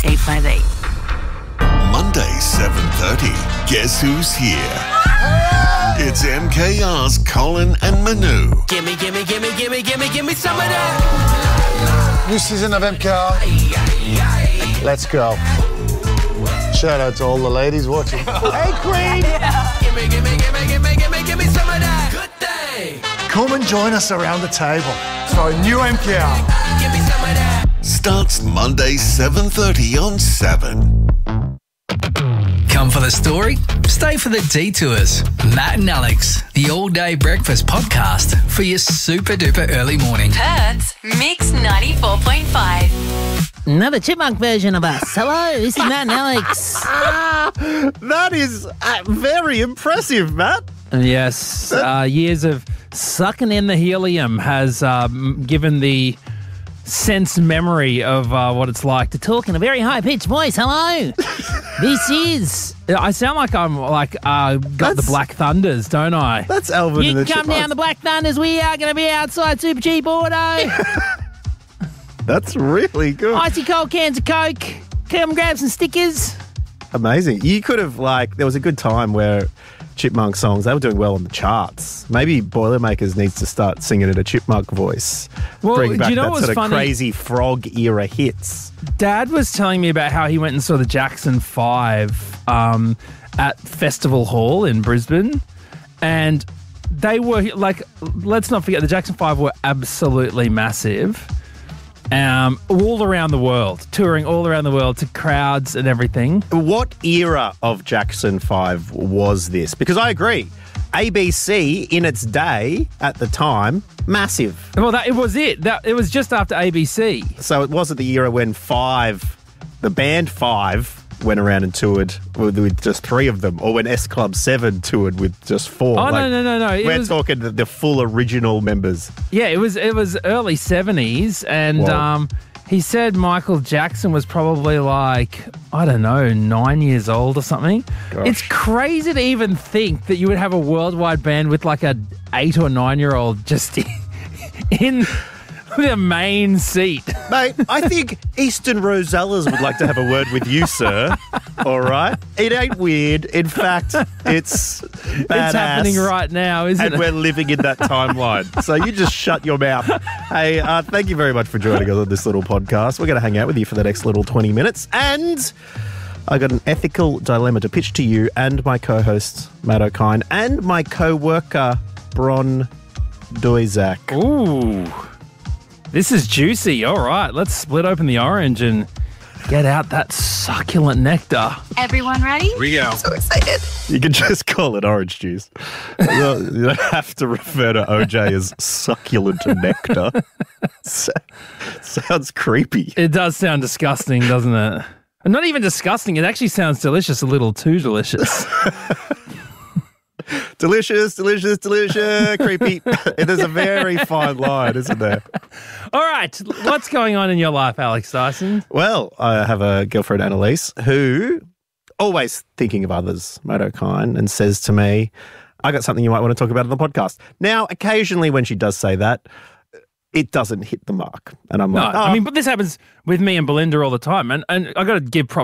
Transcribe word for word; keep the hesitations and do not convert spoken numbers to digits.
eight five eight. Monday, seven thirty. Guess who's here? It's M K R's Colin and Manu. Gimme, gimme, gimme, gimme, gimme, gimme some of that. New season of M K R. Let's go. Shout out to all the ladies watching. Hey, Queen! Gimme, gimme, gimme, gimme, gimme, gimme some of that. Good day. Come and join us around the table for a new M K R. Gimme some of that. Starts Monday, seven thirty on seven. Come for the story, stay for the detours. Matt and Alex, the all-day breakfast podcast for your super-duper early morning. Perth's Mix ninety-four point five. Another chipmunk version of us. Hello, this is Matt and Alex. That is uh, very impressive, Matt. Yes, uh, years of sucking in the helium has um, given the sense memory of uh, what it's like to talk in a very high-pitched voice. Hello, this is... I sound like I'm like uh, got That's- the Black Thunders, don't I? That's Alvin You and the can come down Chipmunks. the Black Thunders. We are going to be outside Super Cheap Auto. That's really good. Icy cold cans of Coke. Come grab some stickers. Amazing. You could have, like, there was a good time where Chipmunk songs, they were doing well on the charts. Maybe Boilermakers needs to start singing in a Chipmunk voice. Well, Bring do back you know that what was sort of funny? crazy frog era hits. Dad was telling me about how he went and saw the Jackson Five um, at Festival Hall in Brisbane, and they were like, let's not forget, the Jackson Five were absolutely massive, um, all around the world, touring all around the world to crowds and everything. What era of Jackson five was this? Because I agree, A B C in its day at the time, massive. Well, that it was it. That it was just after A B C. So it wasn't the era when Five, the band Five, went around and toured with, with just three of them, or when S Club seven toured with just four. Oh, no, no, no, no. It We're was- talking the, the full original members. Yeah, it was it was early seventies, and Whoa. um, he said Michael Jackson was probably like, I don't know, nine years old or something. Gosh. It's crazy to even think that you would have a worldwide band with like a eight or nine year old just in the main seat. Mate, I think Eastern Rosellas would like to have a word with you, sir. All right? It ain't weird. In fact, it's badass. It's happening right now, isn't And it? we're living in that timeline. So you just shut your mouth. Hey, uh, thank you very much for joining us on this little podcast. We're going to hang out with you for the next little twenty minutes. And I got an ethical dilemma to pitch to you and my co-host, Matt O'Kine, and my co-worker, Bron Doizak. Ooh, this is juicy. All right, let's split open the orange and get out that succulent nectar. Everyone ready? we go. So excited. You can just call it orange juice. You don't you don't have to refer to O J as succulent nectar. So- sounds creepy. It does sound disgusting, doesn't it? And not even disgusting. It actually sounds delicious, a little too delicious. Delicious, delicious, delicious, creepy. There's a very fine line, isn't there? All right, what's going on in your life, Alex Dyson? Well, I have a girlfriend, Annalise, who always thinking of others, Matt O'Kine, and says to me, I got something you might want to talk about on the podcast. Now, occasionally when she does say that, it doesn't hit the mark. And I'm No, like, oh, I mean, but this happens with me and Belinda all the time. And, and I got to give props